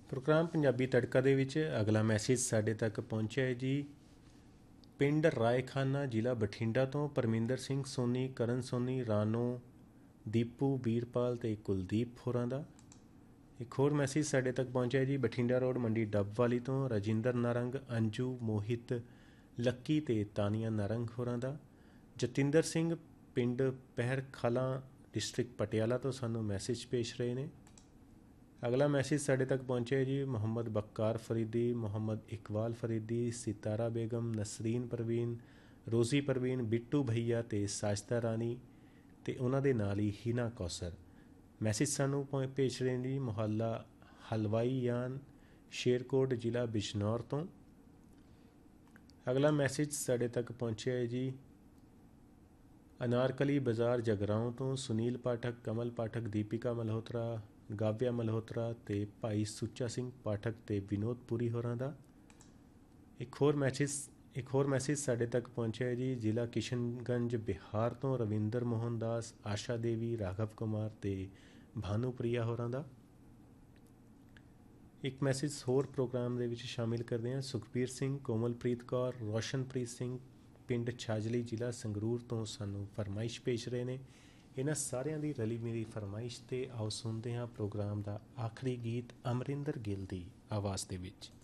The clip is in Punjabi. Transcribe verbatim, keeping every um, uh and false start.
ਪ੍ਰੋਗਰਾਮ ਪੰਜਾਬੀ ਤੜਕਾ ਦੇ ਵਿੱਚ ਅਗਲਾ ਮੈਸੇਜ ਸਾਡੇ ਤੱਕ ਪਹੁੰਚਿਆ ਹੈ ਜੀ। ਪਿੰਡ ਰਾਏਖਾਨਾ, ਜ਼ਿਲ੍ਹਾ ਬਠਿੰਡਾ ਤੋਂ ਪਰਮਿੰਦਰ ਸਿੰਘ ਸੋਨੀ, ਕਰਨ ਸੋਨੀ, ਰਾਣੋ, ਦੀਪੂ, ਵੀਰਪਾਲ ਅਤੇ ਕੁਲਦੀਪ ਹੋਰਾਂ ਦਾ। ਇੱਕ ਹੋਰ ਮੈਸੇਜ ਸਾਡੇ ਤੱਕ ਪਹੁੰਚਿਆ ਜੀ ਬਠਿੰਡਾ ਰੋਡ ਮੰਡੀ ਡੱਬਵਾਲੀ ਤੋਂ ਰਜਿੰਦਰ ਨਾਰੰਗ, ਅੰਜੂ, ਮੋਹਿਤ, ਲੱਕੀ ਅਤੇ ਤਾਨੀਆ ਨਾਰੰਗ ਹੋਰਾਂ ਦਾ। ਜਤਿੰਦਰ ਸਿੰਘ ਪਿੰਡ ਪਹਿਰ ਖਾਲਾ, ਡਿਸਟ੍ਰਿਕਟ ਪਟਿਆਲਾ ਤੋਂ ਸਾਨੂੰ ਮੈਸੇਜ ਭੇਜ ਰਹੇ ਨੇ। ਅਗਲਾ ਮੈਸੇਜ ਸਾਡੇ ਤੱਕ ਪਹੁੰਚਿਆ ਜੀ ਮੁਹੰਮਦ ਬੱਕਾਰ ਫਰੀਦੀ, ਮੁਹੰਮਦ ਇਕਬਾਲ ਫਰੀਦੀ, ਸਿਤਾਰਾ ਬੇਗਮ, ਨਸਰੀਨ ਪਰਵੀਨ, ਰੋਜ਼ੀ ਪਰਵੀਨ, ਬਿੱਟੂ ਭਈਆ ਅਤੇ ਸਾਜਦਾ ਰਾਣੀ ਅਤੇ ਉਹਨਾਂ ਦੇ ਨਾਲ ਹੀ ਹੀਨਾ ਕੌਸਰ। ਮੈਸੇਜ ਸਾਨੂੰ ਭੇਜ ਰਹੇ ਨੇ ਜੀ ਮੁਹੱਲਾ ਹਲਵਾਈ ਯਾਨ, ਸ਼ੇਰਕੋਟ, ਜ਼ਿਲ੍ਹਾ ਬਿਜਨੌਰ ਤੋਂ। ਅਗਲਾ ਮੈਸੇਜ ਸਾਡੇ ਤੱਕ ਪਹੁੰਚਿਆ ਹੈ ਜੀ ਅਨਾਰਕਲੀ ਬਾਜ਼ਾਰ ਜਗਰਾਓਂ ਤੋਂ ਸੁਨੀਲ ਪਾਠਕ, ਕਮਲ ਪਾਠਕ, ਦੀਪਿਕਾ ਮਲਹੋਤਰਾ, ਗਾਵਿਆ ਮਲਹੋਤਰਾ ਅਤੇ ਭਾਈ ਸੁੱਚਾ ਸਿੰਘ ਪਾਠਕ ਅਤੇ ਵਿਨੋਦ ਪੁਰੀ ਹੋਰਾਂ ਦਾ। ਇੱਕ ਹੋਰ ਮੈਸੇਜ ਇੱਕ ਹੋਰ ਮੈਸੇਜ ਸਾਡੇ ਤੱਕ ਪਹੁੰਚਿਆ ਹੈ ਜੀ ਜ਼ਿਲ੍ਹਾ ਕਿਸ਼ਨਗੰਜ, ਬਿਹਾਰ ਤੋਂ ਰਵਿੰਦਰ ਮੋਹਨ ਦਾਸ, ਆਸ਼ਾ ਦੇਵੀ, ਰਾਘਵ ਕੁਮਾਰ ਅਤੇ ਭਾਨੂ ਪ੍ਰਿਆ ਹੋਰਾਂ ਦਾ। ਇੱਕ ਮੈਸੇਜ ਹੋਰ ਪ੍ਰੋਗਰਾਮ ਦੇ ਵਿੱਚ ਸ਼ਾਮਿਲ ਕਰਦੇ ਹਾਂ ਸੁਖਬੀਰ ਸਿੰਘ, ਕੋਮਲਪ੍ਰੀਤ ਕੌਰ, ਰੋਸ਼ਨਪ੍ਰੀਤ ਸਿੰਘ ਪਿੰਡ ਛਾਜਲੀ, ਜ਼ਿਲ੍ਹਾ ਸੰਗਰੂਰ ਤੋਂ ਸਾਨੂੰ ਫਰਮਾਇਸ਼ ਭੇਜ ਰਹੇ ਨੇ। ਇਹਨਾਂ ਸਾਰਿਆਂ ਦੀ ਰਲੀ ਮੇਰੀ ਫਰਮਾਇਸ਼ 'ਤੇ ਆਓ ਸੁਣਦੇ ਹਾਂ ਪ੍ਰੋਗਰਾਮ ਦਾ ਆਖਰੀ ਗੀਤ ਅਮਰਿੰਦਰ ਗਿੱਲ ਦੀ ਆਵਾਜ਼ ਦੇ ਵਿੱਚ।